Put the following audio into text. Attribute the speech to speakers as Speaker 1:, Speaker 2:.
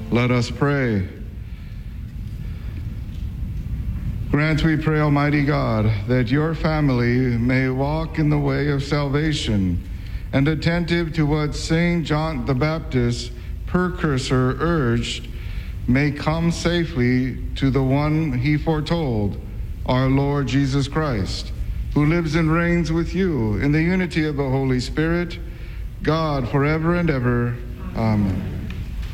Speaker 1: Let us pray. Grant, we pray, Almighty God, that your family may walk in the way of salvation, and attentive to what St. John the Baptist, precursor, urged, may come safely to the one he foretold, our Lord Jesus Christ, who lives and reigns with you in the unity of the Holy Spirit, God, forever and ever. Amen.